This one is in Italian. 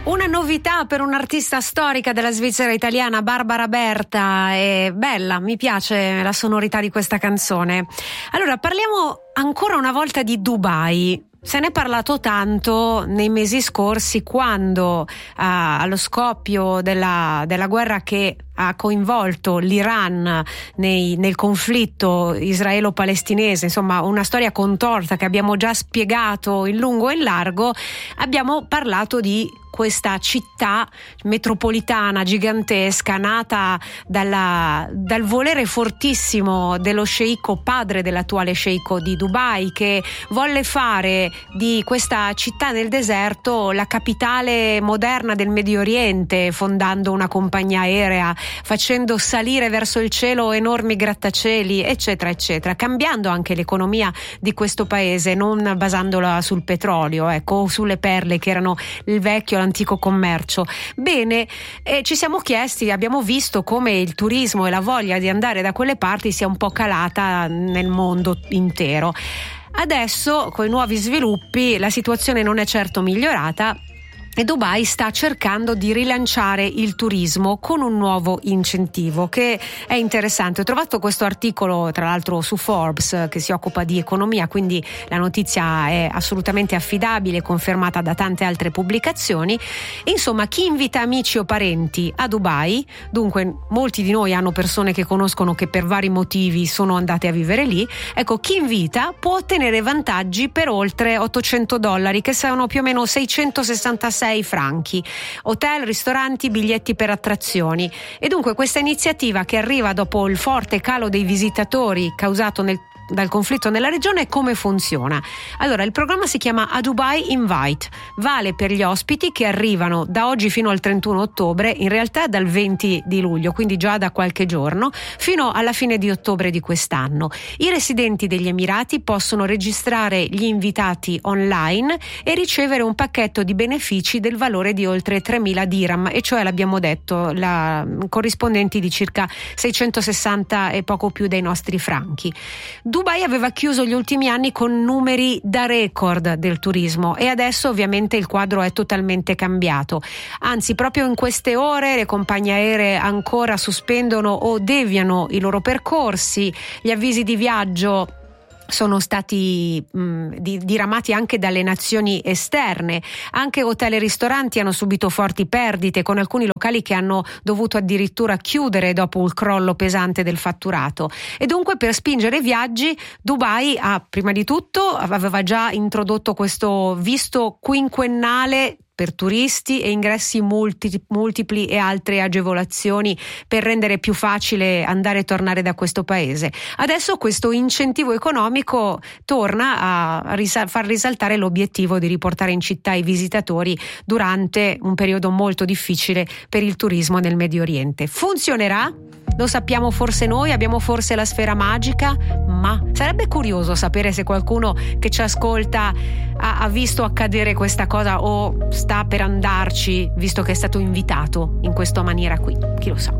Una novità per un'artista storica della Svizzera italiana, Barbara Berta. È bella, mi piace la sonorità di questa canzone. Allora, parliamo ancora una volta di Dubai. Se ne è parlato tanto nei mesi scorsi, quando allo scoppio della guerra che ha coinvolto l'Iran nel conflitto israelo-palestinese, insomma una storia contorta che abbiamo già spiegato in lungo e in largo, abbiamo parlato di questa città metropolitana gigantesca nata dal volere fortissimo dello sceicco, padre dell'attuale sceicco di Dubai, che volle fare di questa città nel deserto la capitale moderna del Medio Oriente, fondando una compagnia aerea, facendo salire verso il cielo enormi grattacieli, eccetera eccetera, cambiando anche l'economia di questo paese, non basandola sul petrolio, o sulle perle che erano il vecchio, l'antico commercio. Bene, ci siamo chiesti, abbiamo visto come il turismo e la voglia di andare da quelle parti sia un po' calata nel mondo intero. Adesso, con i nuovi sviluppi, la situazione non è certo migliorata e Dubai sta cercando di rilanciare il turismo con un nuovo incentivo che è interessante. Ho trovato questo articolo tra l'altro su Forbes, che si occupa di economia, quindi la notizia è assolutamente affidabile, confermata da tante altre pubblicazioni. Insomma, chi invita amici o parenti a Dubai, dunque molti di noi hanno persone che conoscono che per vari motivi sono andate a vivere lì, ecco, chi invita può ottenere vantaggi per oltre $800, che sono più o meno 666 franchi, hotel, ristoranti, biglietti per attrazioni. E dunque questa iniziativa, che arriva dopo il forte calo dei visitatori causato dal conflitto nella regione, come funziona? Allora, il programma si chiama A Dubai Invite, vale per gli ospiti che arrivano da oggi fino al 31 ottobre, in realtà dal 20 di luglio, quindi già da qualche giorno, fino alla fine di ottobre di quest'anno. I residenti degli Emirati possono registrare gli invitati online e ricevere un pacchetto di benefici del valore di oltre 3.000 dirham, e cioè, l'abbiamo detto, corrispondenti di circa 660 e poco più dei nostri franchi. Dubai aveva chiuso gli ultimi anni con numeri da record del turismo e adesso ovviamente il quadro è totalmente cambiato. Anzi, proprio in queste ore le compagnie aeree ancora sospendono o deviano i loro percorsi, gli avvisi di viaggio sono stati diramati anche dalle nazioni esterne. Anche hotel e ristoranti hanno subito forti perdite, con alcuni locali che hanno dovuto addirittura chiudere dopo il crollo pesante del fatturato. E dunque, per spingere i viaggi, Dubai prima di tutto aveva già introdotto questo visto quinquennale per turisti e ingressi multipli e altre agevolazioni per rendere più facile andare e tornare da questo paese. Adesso questo incentivo economico torna a far risaltare l'obiettivo di riportare in città i visitatori durante un periodo molto difficile per il turismo nel Medio Oriente. Funzionerà? Lo sappiamo forse noi? Abbiamo forse la sfera magica? Ma sarebbe curioso sapere se qualcuno che ci ascolta ha visto accadere questa cosa o sta per andarci, visto che è stato invitato in questa maniera qui. Chi lo sa?